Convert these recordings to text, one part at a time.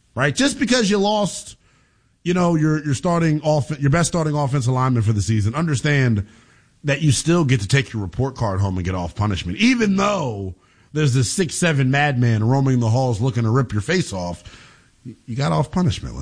right? Just because you lost, your best starting offensive lineman for the season, understand that you still get to take your report card home and get off punishment, even though there's this 6'7" madman roaming the halls looking to rip your face off. You got off punishment,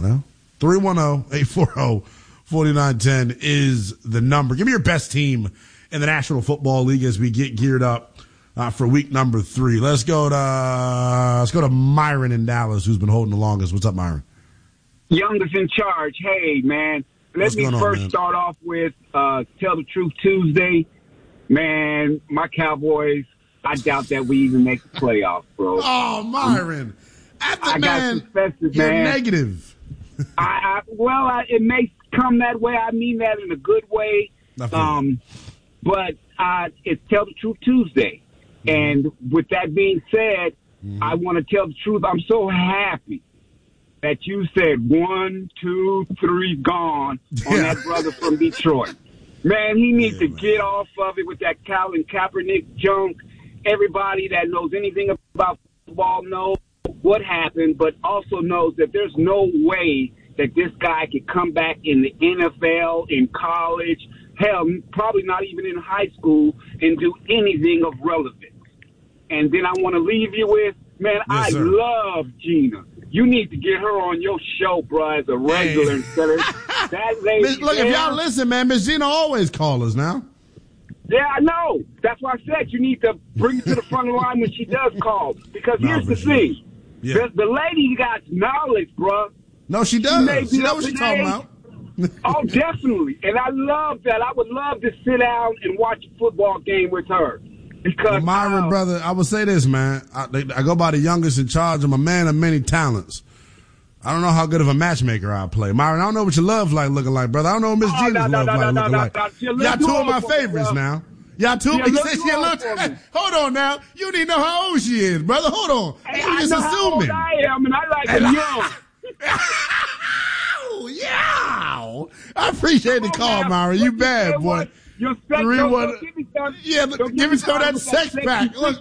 310-840-4910 is the number. Give me your best team in the National Football League as we get geared up for week number 3. Let's go to Myron in Dallas, who's been holding the longest. What's up, Myron? Youngest in charge. Hey, man. Let me first start off with Tell the Truth Tuesday. Man, my Cowboys, I doubt that we even make the playoffs, bro. Oh, Myron. I got suspected, you're man. Negative. It may come that way. I mean that in a good way. But it's Tell the Truth Tuesday. And with that being said, I want to tell the truth. I'm so happy that you said 1, 2, 3 gone on that brother from Detroit. Man, he needs to get off of it with that Colin Kaepernick junk. Everybody that knows anything about football knows what happened, but also knows that there's no way that this guy could come back in the NFL, in college, hell, probably not even in high school, and do anything of relevance. And then I want to leave you with, man, I love Gina. You need to get her on your show, bro, as a regular instead of that lady. Look, if y'all listen, man, Miss Gina always call us now. Yeah, I know. That's why I said you need to bring it to the front of the line when she does call. Because here's the thing. Yeah. The lady got knowledge, bro. No, she does. She knows what she's talking about. Oh, definitely. And I love that. I would love to sit down and watch a football game with her. Because Myron, brother, I will say this, man. I go by the youngest in charge. I'm a man of many talents. I don't know how good of a matchmaker I play. Myron, I don't know what your love like looking like, brother. I don't know what Miss Gina's love like looking like. Y'all two of my favorites now. Y'all two. Hold on now. You don't even know how old she is, brother. Hold on. Hey, I just assuming. I am, and I like her young. Yeah. I appreciate the call, Myron. You bad, boy. Your sex, give me some of that sex pack. Look.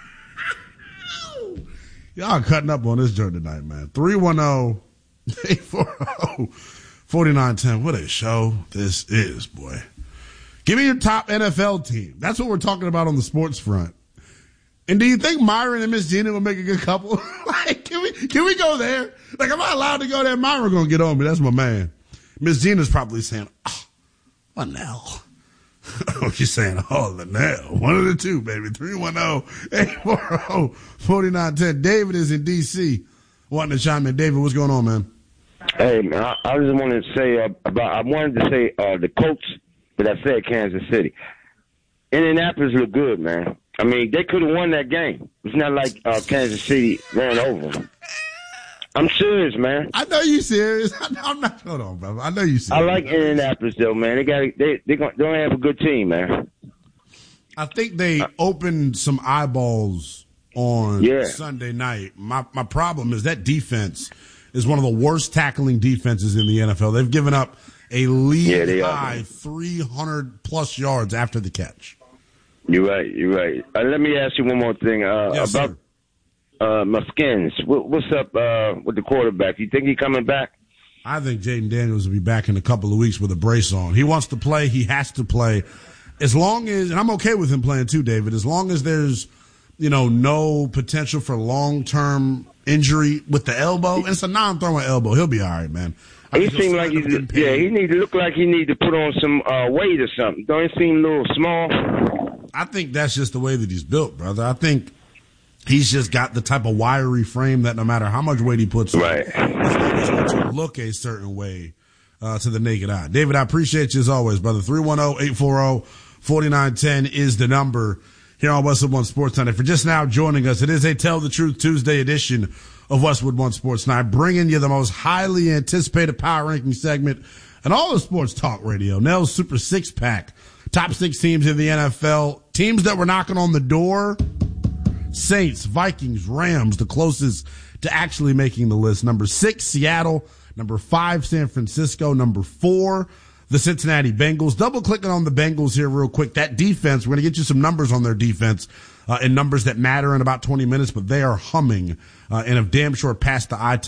Y'all cutting up on this joint tonight, man. 310-840-4910. What a show this is, boy. Give me your top NFL team. That's what we're talking about on the sports front. And do you think Myron and Miss Gina will make a good couple? Like, can we go there? Like, am I allowed to go there? Myron gonna get on me. That's my man. Miss Gina's probably saying, Linnell. Oh, she's saying, Linnell. One of the two, baby. 310-840-4910. David is in D.C. wanting to chime in. David, what's going on, man? Hey, man, I just wanted to say the coach that I said Kansas City. Indianapolis looked good, man. I mean, they could have won that game. It's not like Kansas City ran over them. I'm serious, man. I know you serious. I'm not. Hold on, brother. I know you serious. I like Indianapolis, though, man. They're gonna have a good team, man. I think they opened some eyeballs on Sunday night. My problem is that defense is one of the worst tackling defenses in the NFL. They've given up a league high 300+ yards after the catch. You're right. Let me ask you one more thing about Muskins. What's up with the quarterback? You think he's coming back? I think Jaden Daniels will be back in a couple of weeks with a brace on. He wants to play. He has to play. As long as, and I'm okay with him playing too, David, as long as there's, no potential for long-term injury with the elbow. And it's a non-throwing elbow. He'll be all right, man. He seemed like he need to look like he need to put on some weight or something. Don't he seem a little small? I think that's just the way that he's built, brother. I think he's just got the type of wiry frame that no matter how much weight he puts on, it's going to look a certain way to the naked eye. David, I appreciate you as always, brother. 310-840-4910 is the number here on Westwood One Sports Night. If you're just now joining us, it is a Tell the Truth Tuesday edition of Westwood One Sports Night, bringing you the most highly anticipated power ranking segment in all of sports talk radio. Nell's Super Six Pack. Top 6 teams in the NFL. Teams that were knocking on the door. Saints, Vikings, Rams, the closest to actually making the list. Number 6, Seattle. Number 5, San Francisco. Number 4, the Cincinnati Bengals. Double clicking on the Bengals here real quick. That defense, we're going to get you some numbers on their defense and numbers that matter in about 20 minutes, but they are humming and have damn sure passed the eye